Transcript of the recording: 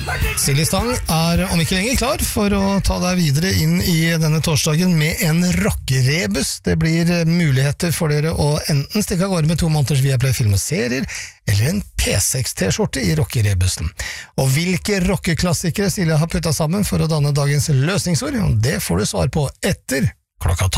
Silje Stang om ikke lenger klar for å ta deg videre inn i denne torsdagen med en rockerebus. Det blir muligheter for dere å enten stikke av gårde med 2 måneders Viaplay film og serier, eller en P6-T-skjorte i rockerebusen. Og hvilke rockeklassikere Silje har puttet sammen for å danne dagens løsningsord, det får du svar på etter klokka 12.